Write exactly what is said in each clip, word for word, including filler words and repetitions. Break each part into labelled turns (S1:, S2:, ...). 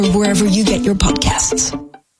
S1: wherever you get your podcasts.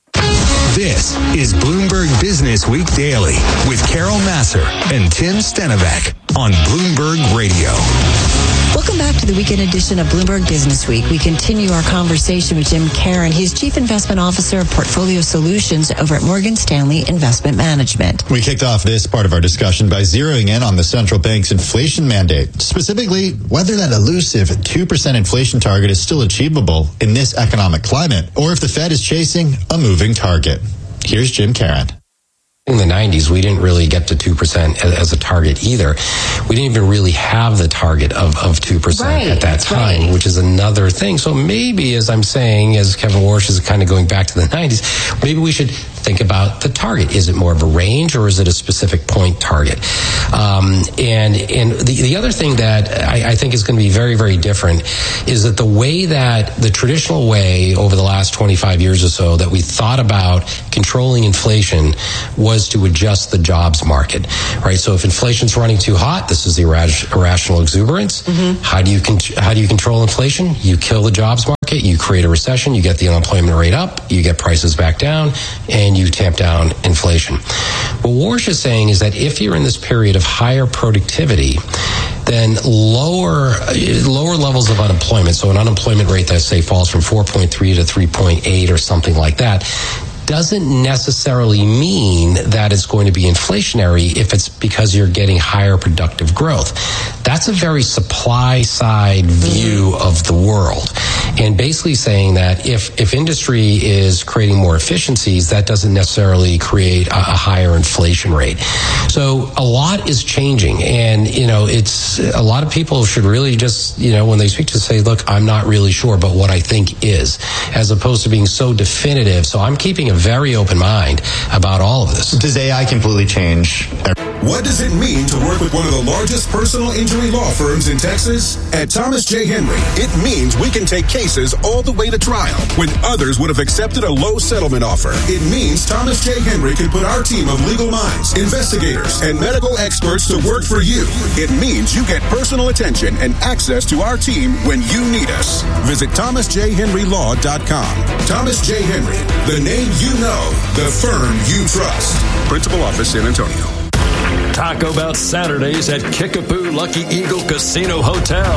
S2: This is Bloomberg Business Week Daily with Carol Massar and Tim Stenovec on Bloomberg Radio.
S1: Welcome back to the weekend edition of Bloomberg Business Week. We continue our conversation with Jim Caron. He's Chief Investment Officer of Portfolio Solutions over at Morgan Stanley Investment Management.
S3: We kicked off this part of our discussion by zeroing in on the central bank's inflation mandate, specifically whether that elusive two percent inflation target is still achievable in this economic climate, or if the Fed is chasing a moving target. Here's Jim Caron.
S4: In the nineties, we didn't really get to two percent as, as a target either. We didn't even really have the target of, of two percent right, at that time, right. Which is another thing. So maybe, as I'm saying, as Kevin Warsh is kind of going back to the nineties, maybe we should think about the target. Is it more of a range or is it a specific point target? Um, and and the, the other thing that I, I think is going to be very, very different is that the way that the traditional way over the last twenty-five years or so that we thought about controlling inflation was to adjust the jobs market, right? So if inflation's running too hot, this is the irras- irrational exuberance. Mm-hmm. How do you con- how do you control inflation? You kill the jobs market, you create a recession, you get the unemployment rate up, you get prices back down, and you tamp down inflation. What Warsh is saying is that if you're in this period of higher productivity, then lower lower levels of unemployment, so an unemployment rate that, say, falls from four point three to three point eight or something like that, doesn't necessarily mean that it's going to be inflationary if it's because you're getting higher productive growth. That's a very supply side view of the world. And basically saying that if, if industry is creating more efficiencies, that doesn't necessarily create a, a higher inflation rate. So a lot is changing. And, you know, it's a lot of people should really just, you know, when they speak to say, look, I'm not really sure, but what I think is, as opposed to being so definitive. So I'm keeping a very open mind about all of this.
S3: Does A I completely change?
S5: What does it mean to work with one of the largest personal injury law firms in Texas? At Thomas J. Henry, it means we can take cases all the way to trial when others would have accepted a low settlement offer. It means Thomas J. Henry can put our team of legal minds, investigators, and medical experts to work for you. It means you get personal attention and access to our team when you need us. Visit thomas j henry law dot com. Thomas J. Henry, the name you know, the firm you trust. Principal Office, San Antonio.
S6: Taco Bell Saturdays at Kickapoo Lucky Eagle Casino Hotel.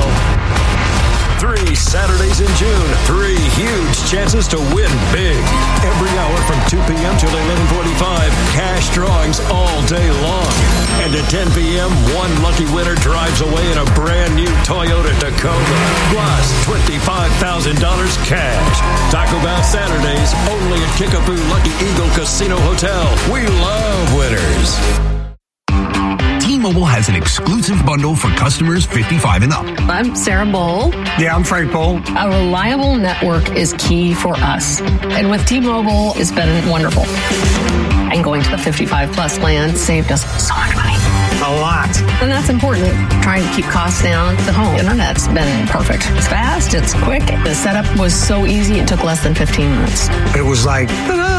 S6: Three Saturdays in June. Three huge chances to win big. Every hour from two p.m. till eleven forty-five. Cash drawings all day long. And at ten p.m., one lucky winner drives away in a brand new Toyota Tacoma. Plus twenty-five thousand dollars cash. Taco Bell Saturdays only at Kickapoo Lucky Eagle Casino Hotel. We love winners.
S2: T-Mobile has an exclusive bundle for customers fifty-five and up.
S7: I'm Sarah Bowl.
S8: Yeah, I'm Frank Bowl.
S7: A reliable network is key for us. And with T-Mobile, it's been wonderful. And going to the fifty-five plus plan saved us so much money.
S8: A lot.
S7: And that's important. Trying to keep costs down. The home internet's been perfect. It's fast. It's quick. The setup was so easy. It took less than fifteen minutes.
S8: It was like, ta-da!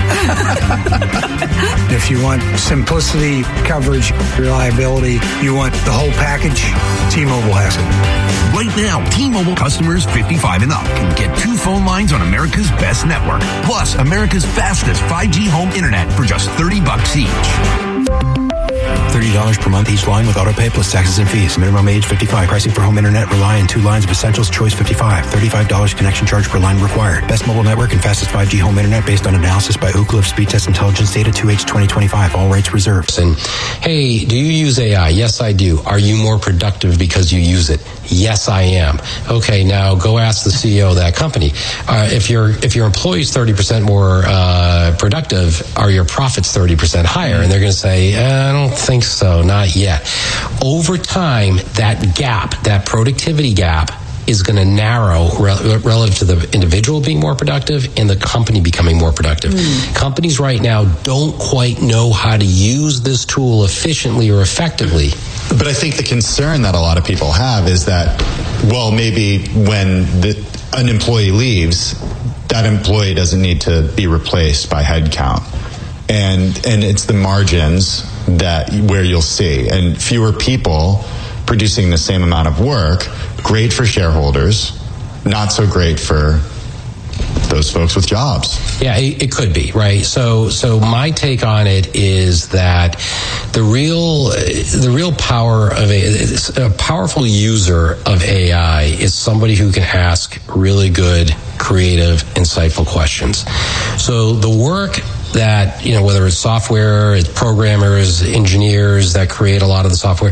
S8: If you want simplicity, coverage, reliability, you want the whole package, T-Mobile has it.
S2: Right now, T-Mobile customers fifty-five and up can get two phone lines on America's best network, plus America's fastest five G home internet for just thirty bucks each.
S9: thirty dollars per month each line with autopay plus taxes and fees. Minimum age fifty-five. Pricing for home internet rely on two lines of Essentials Choice fifty-five. thirty-five dollars connection charge per line required. Best mobile network and fastest five G home internet based on analysis by Ookla of Speed Test Intelligence data two H twenty twenty-five. All rates reserved.
S4: And hey, do you use A I? Yes, I do. Are you more productive because you use it? Yes, I am. Okay, now go ask the C E O of that company. Uh, if your if your employee's thirty percent more uh, productive, are your profits thirty percent higher? And they're going to say, I don't think so, not yet. Over time, that gap, that productivity gap, is going to narrow re- relative to the individual being more productive and the company becoming more productive. Mm. Companies right now don't quite know how to use this tool efficiently or effectively.
S3: But I think the concern that a lot of people have is that, well, maybe when the, an employee leaves, that employee doesn't need to be replaced by headcount. And and it's the margins that where you'll see. And fewer people producing the same amount of work, great for shareholders, not so great for those folks with jobs.
S4: Yeah, it, it could be, right? So, so my take on it is that the real, the real power of a, a powerful user of A I is somebody who can ask really good, creative, insightful questions. So the work that, you know, whether it's software, it's programmers, engineers that create a lot of the software,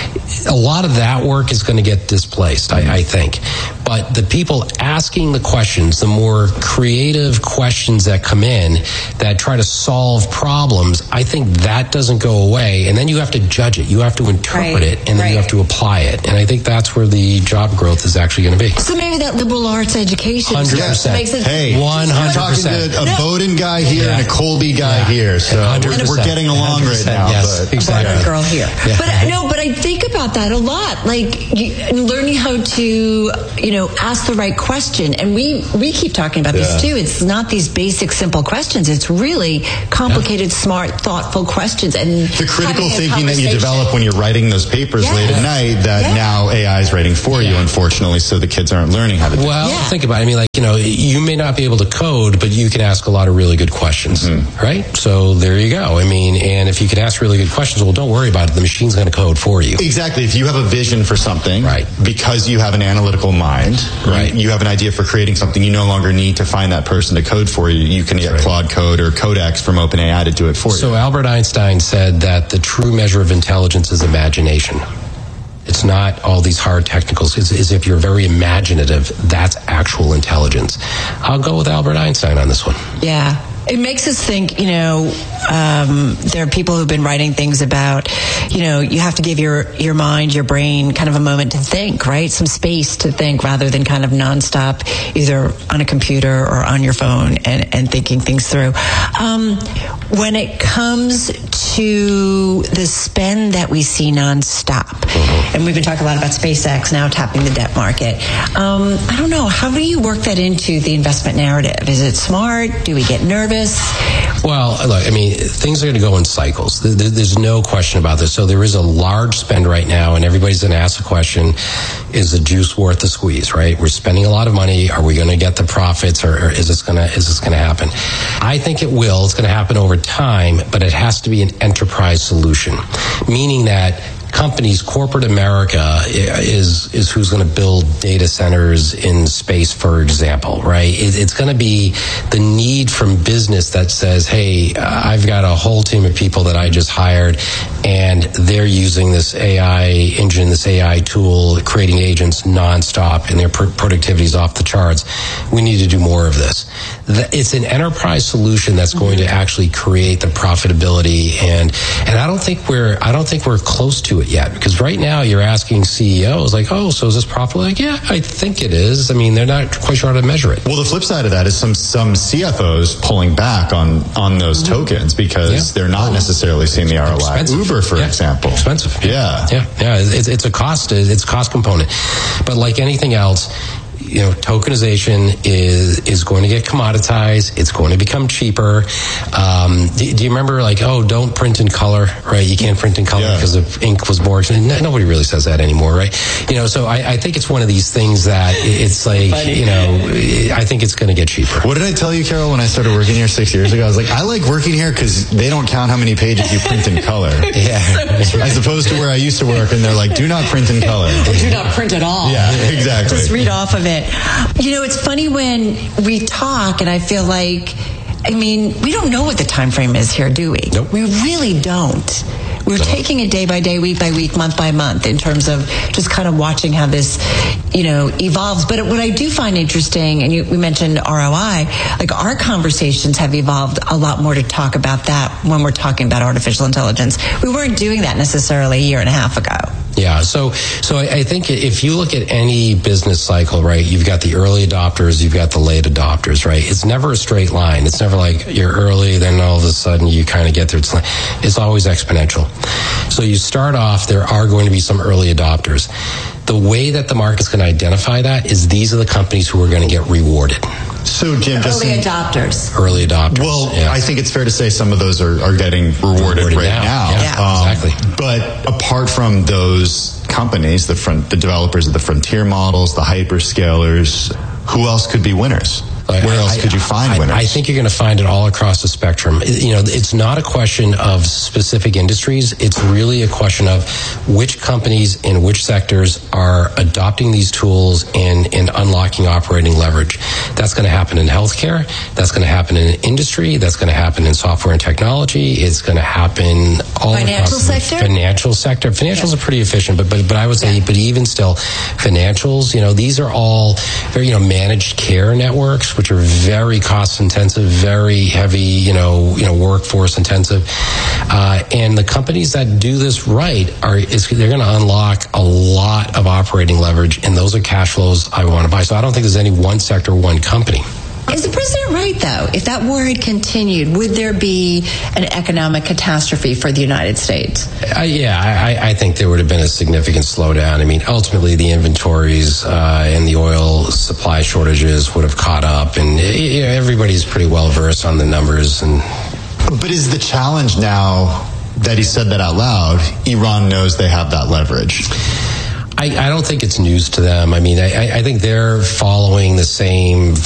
S4: a lot of that work is going to get displaced, I, I think. But the people asking the questions, the more creative questions that come in that try to solve problems, I think that doesn't go away. And then you have to judge it. You have to interpret
S1: right,
S4: it, and then
S1: right.
S4: you have to apply it. And I think that's where the job growth is actually going to be.
S1: So maybe that liberal arts education
S4: one hundred percent.
S1: makes it...
S3: Hey,
S4: one hundred percent.
S3: Talking to a
S1: no.
S3: Bowdoin guy here
S4: yeah.
S3: and a Colby guy
S4: yeah.
S3: here. So
S4: one hundred percent.
S3: we're getting along right now.
S4: Yes,
S3: but,
S4: exactly.
S1: A girl here.
S4: Yeah.
S1: But no, but I think about that a lot. Like you, learning how to, you know, ask the right question. And we, we keep talking about
S3: yeah.
S1: this too. It's not these basic, simple questions. It's really complicated, yeah. smart, thoughtful questions. And
S3: the critical thinking that you develop when you're writing those papers
S1: yes.
S3: late at night that
S1: yeah.
S3: now A I is writing for
S4: yeah.
S3: you, unfortunately, so the kids aren't learning how to do it.
S4: Well,
S1: yeah.
S4: think about it. I mean, like, you know, you may not be able to code, but you can ask a lot of really good questions, mm-hmm. right? So there you go. I mean, and if you can ask really good questions, well, don't worry about it. The machine's going to code for you.
S3: Exactly. If you have a vision for something,
S4: right.
S3: because you have an analytical mind, right. you have an idea for creating something, you no longer need to find that person to code for you. You can get right. Claude Code or Codex from OpenAI to do it for
S4: so
S3: you.
S4: So Albert Einstein said that the true measure of intelligence is imagination. It's not all these hard technicals. It's, it's if you're very imaginative, that's actual intelligence. I'll go with Albert Einstein on this one.
S1: Yeah. It makes us think, you know, um, there are people who've been writing things about, you know, you have to give your, your mind, your brain kind of a moment to think, right? Some space to think rather than kind of nonstop, either on a computer or on your phone and, and thinking things through. Um, when it comes to the spend that we see nonstop, mm-hmm. and we've been talking a lot about SpaceX now tapping the debt market. Um, I don't know. How do you work that into the investment narrative? Is it smart? Do we get nervous?
S4: Well, look, I mean, things are going to go in cycles. There's no question about this. So there is a large spend right now, and everybody's going to ask the question, is the juice worth the squeeze, right? We're spending a lot of money. Are we going to get the profits, or, or is this going to is this going to happen? I think it will. It's going to happen over time, but it has to be an enterprise solution, meaning that companies, corporate America is is who's going to build data centers in space, for example, right? It, it's going to be the need from business that says, hey, I've got a whole team of people that I just hired, and they're using this A I engine, this A I tool, creating agents nonstop, and their pr- productivity is off the charts. We need to do more of this. It's an enterprise solution that's going to actually create the profitability, and and I don't think we're I don't think we're close to it yet, because right now you're asking C E Os like, oh, so is this profitable? Like, yeah, I think it is. I mean, they're not quite sure how to measure it.
S3: Well, the flip side of that is some some C F Os pulling back on on those mm-hmm. tokens because yeah. they're not necessarily seeing the R O I.
S4: Expensive.
S3: Uber, for
S4: yeah.
S3: example,
S4: expensive.
S3: Yeah,
S4: yeah, yeah. It's, it's a cost. It's a cost component, but like anything else, you know, tokenization is is going to get commoditized. It's going to become cheaper. Um, do, do you remember, like, oh, don't print in color, right? You can't print in color yeah. because the ink was more expensive. Nobody really says that anymore, right? You know, so I, I think it's one of these things that it's like, Funny. you know, I think it's going to get cheaper.
S3: What did I tell you, Carol, when I started working here six years ago? I was like, I like working here because they don't count how many pages you print in color.
S4: Yeah.
S3: As opposed to where I used to work, and they're like, do not print in color.
S1: Or do not print at all.
S3: Yeah, exactly.
S1: Just read off of it. You know, it's funny when we talk, and I feel like, I mean, we don't know what the time frame is here, do we?
S4: Nope.
S1: We really don't. We're no. taking it day by day, week by week, month by month, in terms of just kind of watching how this, you know, evolves. But what I do find interesting, and you, we mentioned R O I, like our conversations have evolved a lot more to talk about that when we're talking about artificial intelligence. We weren't doing that necessarily a year and a half ago.
S4: Yeah, so so I, I think if you look at any business cycle, right, you've got the early adopters, you've got the late adopters, right? It's never a straight line. It's never like you're early, then all of a sudden you kind of get there. It's, like, it's always exponential. So you start off, there are going to be some early adopters. The way that the market's going to identify that is these are the companies who are going to get rewarded.
S3: So, Jim, just
S1: early adopters.
S4: Early adopters.
S3: Well,
S4: yeah.
S3: I think it's fair to say some of those are, are getting rewarded, rewarded right now.
S4: now. Yeah,
S3: um,
S4: exactly.
S3: But apart from those companies, the front, the developers of the frontier models, the hyperscalers, who else could be winners? Where else
S4: I,
S3: could you find
S4: I,
S3: winners?
S4: I think you're going to find it all across the spectrum. You know, it's not a question of specific industries. It's really a question of which companies in which sectors are adopting these tools and, and unlocking operating leverage. That's going to happen in healthcare. That's going to happen in industry. That's going to happen in software and technology. It's going to happen all
S1: financial
S4: across the
S1: sector?
S4: financial sector. Financials
S1: yeah.
S4: are pretty efficient, but, but, but I would say, yeah. but even still, financials, you know, these are all very, you know, managed care networks, which are very cost intensive, very heavy, you know, you know, workforce intensive. Uh, and the companies that do this right are, is, they're going to unlock a lot of operating leverage, and those are cash flows I want to buy. So I don't think there's any one sector, one company.
S1: Is the president right, though? If that war had continued, would there be an economic catastrophe for the United States?
S4: Uh, yeah, I, I think there would have been a significant slowdown. I mean, ultimately, the inventories uh, and the oil supply shortages would have caught up, and you know, everybody's pretty well versed on the numbers. And
S3: But is the challenge now that he said that out loud, Iran knows they have that leverage?
S4: I, I don't think it's news to them. I mean, I, I think they're following the same